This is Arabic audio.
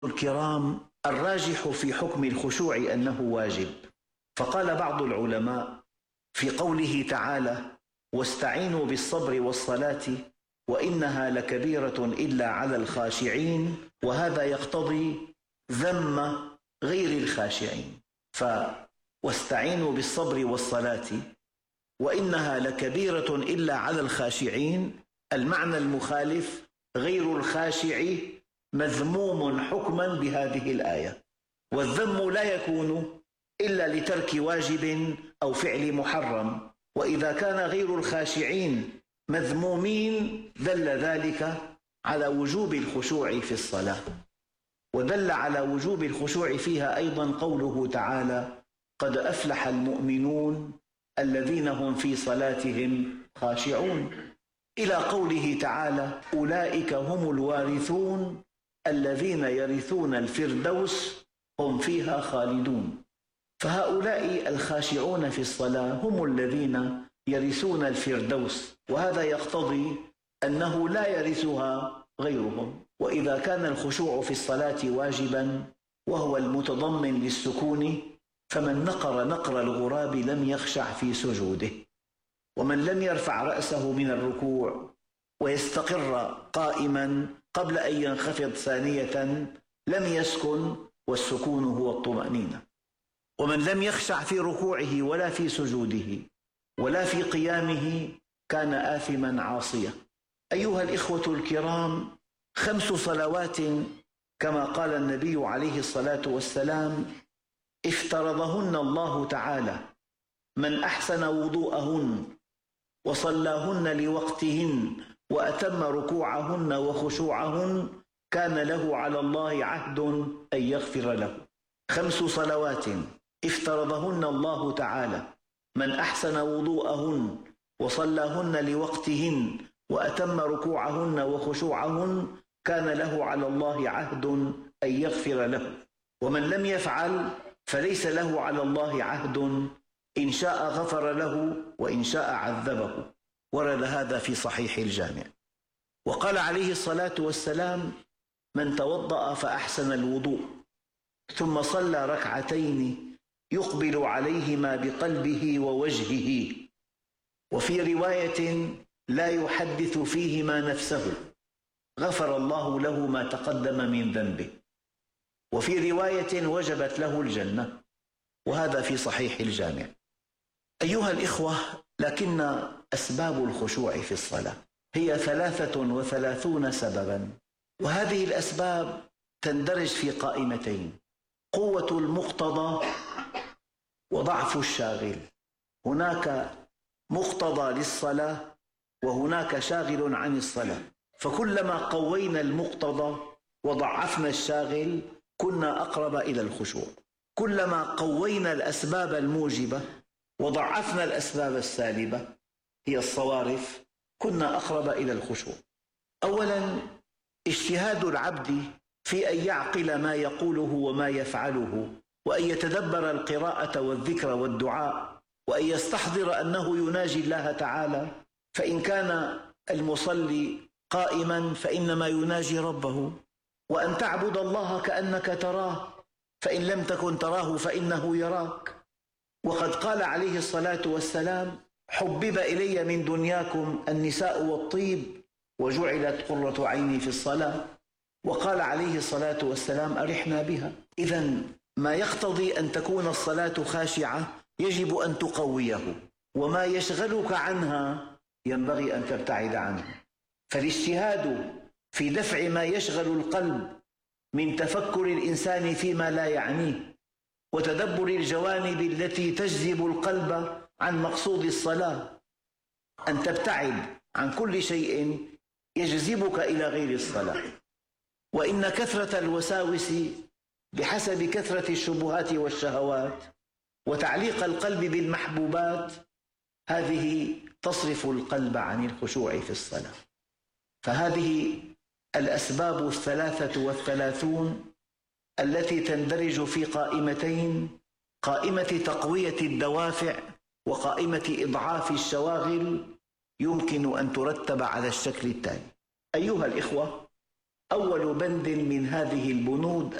الكرام، الراجح في حكم الخشوع أنه واجب. فقال بعض العلماء في قوله تعالى: واستعينوا بالصبر والصلاة وإنها لكبيرة إلا على الخاشعين، وهذا يقتضي ذم غير الخاشعين. واستعينوا بالصبر والصلاة وإنها لكبيرة إلا على الخاشعين، المعنى المخالف غير الخاشع مذموم حكما بهذه الآية، والذم لا يكون إلا لترك واجب أو فعل محرم، وإذا كان غير الخاشعين مذمومين دل ذلك على وجوب الخشوع في الصلاة. ودل على وجوب الخشوع فيها أيضا قوله تعالى: قد أفلح المؤمنون الذين هم في صلاتهم خاشعون، إلى قوله تعالى: أولئك هم الوارثون الذين يرثون الفردوس هم فيها خالدون. فهؤلاء الخاشعون في الصلاة هم الذين يرثون الفردوس، وهذا يقتضي أنه لا يرثها غيرهم. وإذا كان الخشوع في الصلاة واجبا وهو المتضمن للسكون، فمن نقر نقر الغراب لم يخشع في سجوده، ومن لم يرفع رأسه من الركوع ويستقر قائما قبل أن ينخفض ثانية لم يسكن، والسكون هو الطمأنينة. ومن لم يخشع في ركوعه ولا في سجوده ولا في قيامه كان آثما عاصيا. أيها الإخوة الكرام، 5 صلوات كما قال النبي عليه الصلاة والسلام افترضهن الله تعالى، من أحسن وضوءهن وصلاهن لوقتهن وأتم ركوعهن وخشوعهن كان له على الله عهد أن يغفر له. 5 صلوات افترضهن الله تعالى، من أحسن وضوءهن وصلاهن لوقتهن وأتم ركوعهن وخشوعهن كان له على الله عهد أن يغفر له. ومن لم يفعل فليس له على الله عهد، إن شاء غفر له وإن شاء عذبه. ورد هذا في صحيح الجامع. وقال عليه الصلاة والسلام: من توضأ فأحسن الوضوء ثم صلى ركعتين يقبل عليهما بقلبه ووجهه، وفي رواية لا يحدث فيهما نفسه، غفر الله له ما تقدم من ذنبه، وفي رواية وجبت له الجنة، وهذا في صحيح الجامع. أيها الإخوة، لكن أسباب الخشوع في الصلاة هي 33 سببا، وهذه الأسباب تندرج في قائمتين: قوة المقتضى وضعف الشاغل. هناك مقتضى للصلاة وهناك شاغل عن الصلاة، فكلما قوينا المقتضى وضعفنا الشاغل كنا أقرب إلى الخشوع. كلما قوينا الأسباب الموجبة وضعفنا الأسباب السالبة هي الصوارف كنا أقرب إلى الخشوع. أولا، اجتهاد العبد في أن يعقل ما يقوله وما يفعله، وأن يتدبر القراءة والذكر والدعاء، وأن يستحضر أنه يناجي الله تعالى، فإن كان المصلي قائما فإنما يناجي ربه، وأن تعبد الله كأنك تراه، فإن لم تكن تراه فإنه يراك. وقد قال عليه الصلاة والسلام: حبب إلي من دنياكم النساء والطيب وجعلت قرة عيني في الصلاة. وقال عليه الصلاة والسلام: أرحنا بها. إذن ما يقتضي أن تكون الصلاة خاشعة يجب أن تقويه، وما يشغلك عنها ينبغي أن تبتعد عنه. فالاجتهاد في دفع ما يشغل القلب من تفكر الإنسان فيما لا يعنيه وتدبر الجوانب التي تجذب القلب عن مقصود الصلاة، أن تبتعد عن كل شيء يجذبك إلى غير الصلاة. وإن كثرة الوساوس بحسب كثرة الشبهات والشهوات وتعليق القلب بالمحبوبات هذه تصرف القلب عن الخشوع في الصلاة. فهذه الأسباب 33 التي تندرج في قائمتين: قائمة تقوية الدوافع وقائمة إضعاف الشواغل، يمكن أن ترتب على الشكل التالي. أيها الإخوة، أول بند من هذه البنود